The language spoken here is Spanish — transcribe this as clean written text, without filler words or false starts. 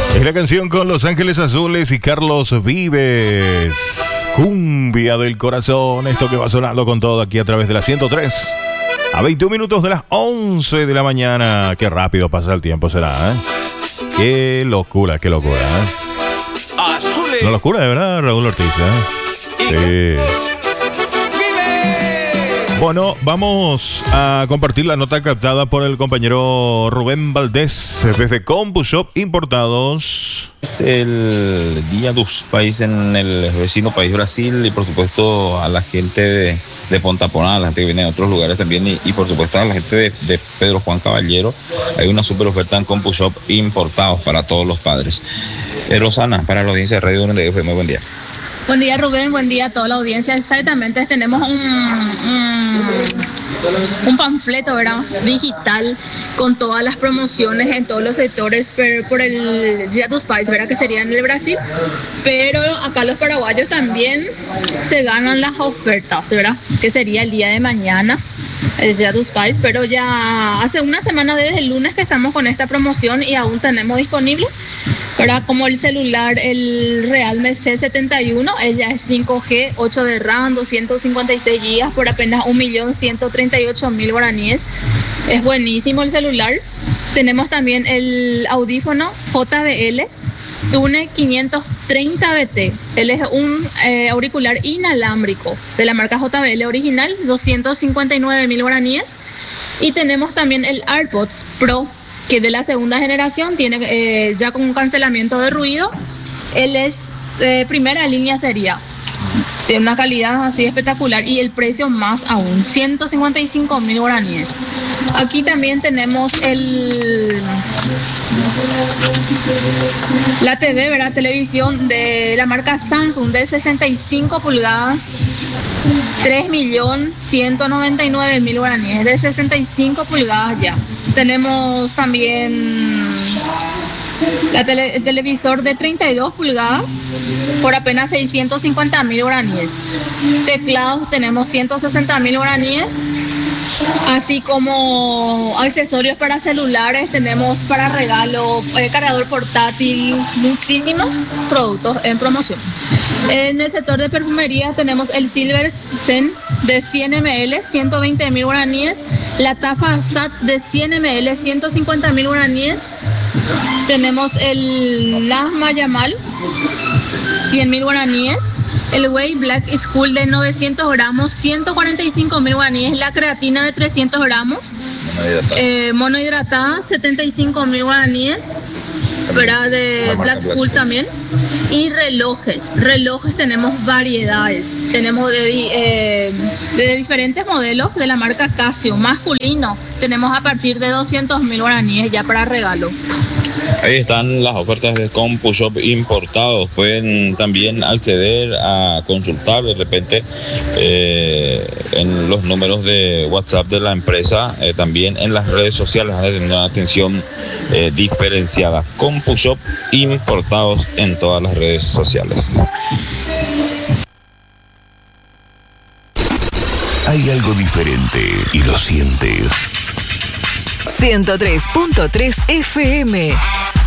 Es la canción con Los Ángeles Azules y Carlos Vives. Cumbia del corazón. Esto que va sonando con todo aquí a través de la 103. A 21 minutos de las 11 de la mañana. Qué rápido pasa el tiempo será, ¿eh? Qué locura, qué locura, ¿eh? Azules. Una locura, de verdad, Raúl Ortiz, ¿eh? Sí. Bueno, vamos a compartir la nota captada por el compañero Rubén Valdés desde CompuShop Importados. Es el Día dos País en el vecino país Brasil y por supuesto a la gente de Pontaponá, a la gente que viene de otros lugares también y por supuesto a la gente de Pedro Juan Caballero. Hay una super oferta en CompuShop Importados para todos los padres. Rosana, para la audiencia de Radio Donde fue muy buen día. Buen día, Rubén, buen día a toda la audiencia. Exactamente, tenemos un panfleto, ¿verdad?, digital con todas las promociones en todos los sectores por el Dia dos Pais, ¿verdad?, que sería en el Brasil. Pero acá los paraguayos también se ganan las ofertas, ¿verdad?, que sería el día de mañana, el Dia dos Pais. Pero ya hace una semana desde el lunes que estamos con esta promoción y aún tenemos disponible, ¿verdad?, como el celular, el Realme C71, ella es 5G, 8 de RAM, 256 GB por apenas 1.138.000 guaraníes. Es buenísimo el celular. Tenemos también el audífono JBL Tune 530BT. Él es un auricular inalámbrico de la marca JBL original, 259.000 guaraníes. Y tenemos también el AirPods Pro, que de la segunda generación tiene ya con un cancelamiento de ruido. Él es primera línea, sería de una calidad así espectacular y el precio más aún, 155.000 guaraníes. Aquí también tenemos la TV, ¿verdad?, televisión de la marca Samsung de 65 pulgadas, 3.199.000 guaraníes, de 65 pulgadas ya. Tenemos también el televisor de 32 pulgadas por apenas 650.000 guaraníes. Teclados tenemos 160.000 guaraníes. Así como accesorios para celulares, tenemos para regalo, cargador portátil, muchísimos productos en promoción. En el sector de perfumería tenemos el Silver Zen de 100 ml, 120.000 guaraníes. La Tafa Sat de 100 ml, 150.000 guaraníes. Tenemos el Lahma Yamal, 100.000 guaraníes. El Whey Black School de 900 gramos, 145.000 guaraníes. La creatina de 300 gramos. Monohidratada, 75.000 guaraníes. ¿Verdad? De Black School también. Y relojes tenemos variedades. Tenemos de diferentes modelos de la marca Casio. Masculino tenemos a partir de 200.000 guaraníes ya para regalo. Ahí están las ofertas de CompuShop Importados. Pueden también acceder a consultar de repente en los números de WhatsApp de la empresa, también en las redes sociales, a tener una atención diferenciada. CompuShop Importados en todas las redes sociales. Hay algo diferente y lo sientes. 103.3 FM